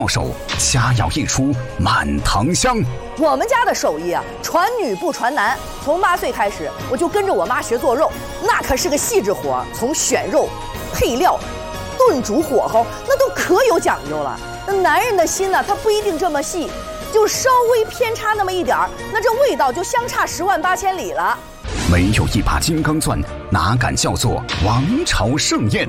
手，佳肴一出满堂香。 我们家的手艺啊，传女不传男。从8岁开始，我就跟着我妈学做肉，那可是个细致活，从选肉、配料、炖煮火候，那都可有讲究了。那男人的心呢，他不一定这么细，就稍微偏差那么一点儿，那这味道就相差10万8千里了。 没有一把金刚钻，哪敢叫做王朝盛宴？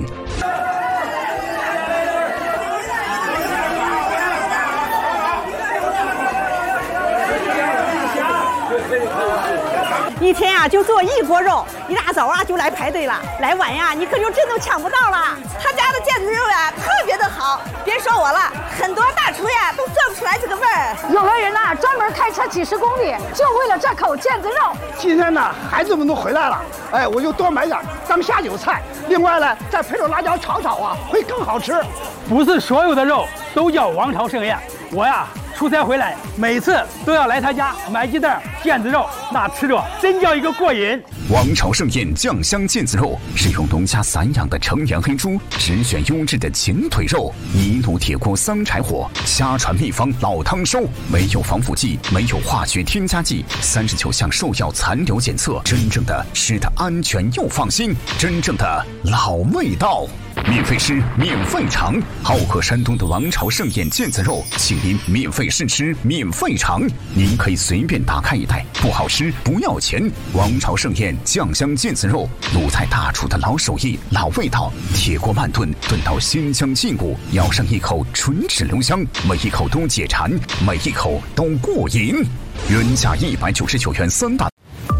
一天呀，就做1锅肉，一大早啊就来排队了，来晚呀你可就真都抢不到了。他家的腱子肉呀特别的好，别说我了，很多大厨呀都做不出来这个味儿。 有的人呐专门开车几10公里，就为了这口腱子肉。 今天呢，孩子们都回来了，哎，我就多买点当下酒菜。另外呢，再配着辣椒炒炒啊，会更好吃。 不是所有的肉都叫王朝盛宴，我呀出差回来，每次都要来他家买几袋腱子肉，那吃着真叫一个过瘾。 王朝盛宴酱香腱子肉是用农家散养的成源黑猪，只选优质的前腿肉，泥炉铁锅桑柴火，家传秘方老汤收，没有防腐剂，没有化学添加剂，39项兽药残留检测，真正的吃的安全又放心，真正的老味道。免费吃，免费尝，好客山东的王朝盛宴腱子肉，请您免费试吃，免费尝。您可以随便打开一袋，不好吃不要钱。王朝盛宴酱香腱子肉，鲁菜大厨的老手艺、老味道，铁锅慢炖，炖到鲜香劲骨，咬上一口唇齿留香，每一口都解馋，每一口都过瘾。原价199元3大。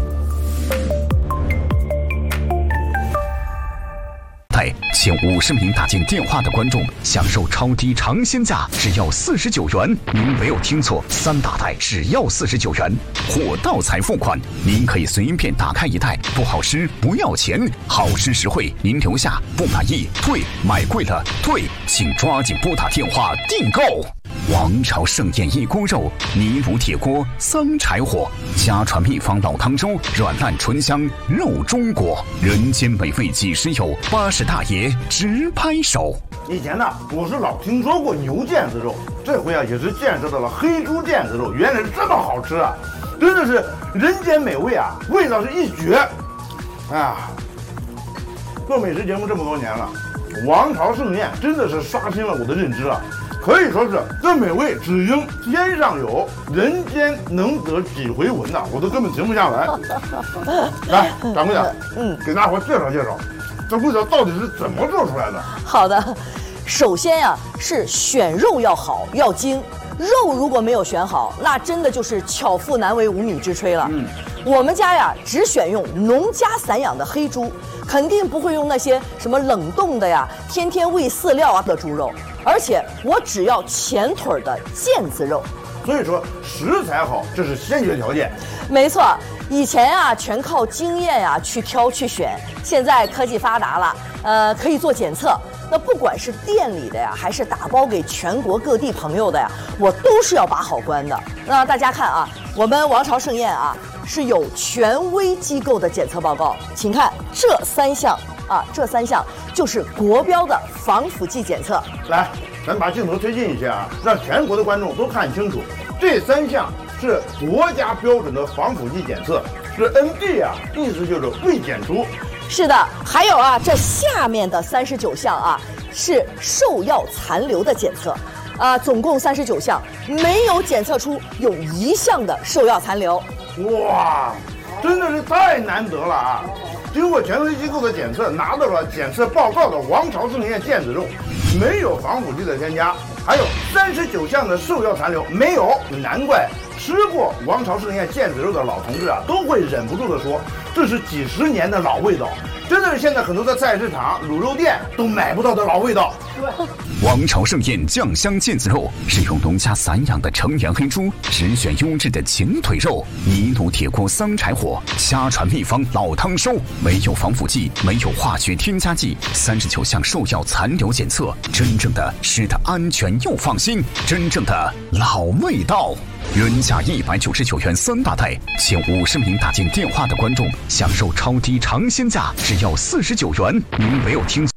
前50名打进电话的观众享受超低尝鲜价，只要49元。您没有听错，3大袋只要49元，货到才付款。您可以随便打开一袋，不好吃不要钱，好吃实惠您留下，不满意退，买贵了退，请抓紧拨打电话订购。王朝盛宴1锅肉，泥炉铁锅桑柴火，家传秘方老汤粥，软烂醇香肉中国，人间美味几时有？80大爷直拍手。 以前呢，我是老听说过牛腱子肉，这回啊也是见识到了黑猪腱子肉，原来是这么好吃啊！真的是人间美味啊，味道是一绝。啊，做美食节目这么多年了，王朝盛宴真的是刷新了我的认知啊！可以说是这美味只应天上有，人间能得几回闻呐，我都根本停不下来。来，掌柜的，给大伙介绍介绍，这味道到底是怎么做出来的？ 好的，首先呀是选肉要好要精，肉如果没有选好，那真的就是巧妇难为无米之炊了。我们家呀只选用农家散养的黑猪，肯定不会用那些什么冷冻的呀，天天喂饲料啊的猪肉。而且我只要前腿的腱子肉， 所以说食材好，这是先决条件。 没错，以前啊全靠经验呀去挑去选，现在科技发达了，可以做检测。那不管是店里的呀，还是打包给全国各地朋友的呀，我都是要把好关的。那大家看啊，我们王朝盛宴啊是有权威机构的检测报告，请看这3项。这3项就是国标的防腐剂检测。 来，咱把镜头推进一些啊，让全国的观众都看清楚。这3项是国家标准的防腐剂检测，是 NG 啊，意思就是未检出。 是的，还有啊，这下面的39项啊是兽药残留的检测，总共39项，没有检测出有1项的兽药残留。 哇，真的是太难得了啊！经过权威机构的检测，拿到了检测报告的王朝盛宴腱子肉，没有防腐剂的添加，还有39项的兽药残留没有，难怪吃过王朝盛宴腱子肉的老同志啊，都会忍不住的说，这是几10年的老味道，真的是现在很多的菜市场、卤肉店都买不到的老味道。 王朝盛宴酱香腱子肉是用农家散养的成源黑猪，只选优质的前腿肉，泥炉铁锅桑柴火，家传秘方老汤收，没有防腐剂，没有化学添加剂，39项兽药残留检测，真正的吃的安全又放心，真正的老味道。原价199元3大袋，前50名打进电话的观众享受超低尝鲜价，只要49元。您没有听错。